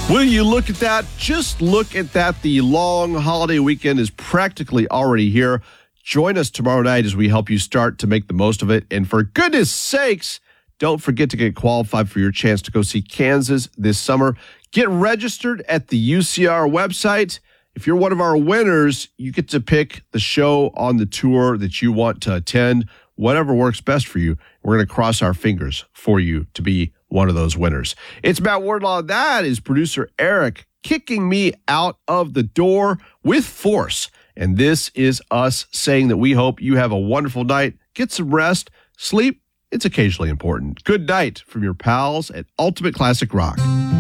Will you look at that? Just look at that. The long holiday weekend is practically already here. Join us tomorrow night as we help you start to make the most of it. And for goodness sakes, don't forget to get qualified for your chance to go see Kansas this summer. Get registered at the UCR website. If you're one of our winners, you get to pick the show on the tour that you want to attend, whatever works best for you. We're going to cross our fingers for you to be one of those winners. It's Matt Wardlaw. That is producer Eric kicking me out of the door with force. And this is us saying that we hope you have a wonderful night. Get some rest. Sleep, it's occasionally important. Good night from your pals at Ultimate Classic Rock.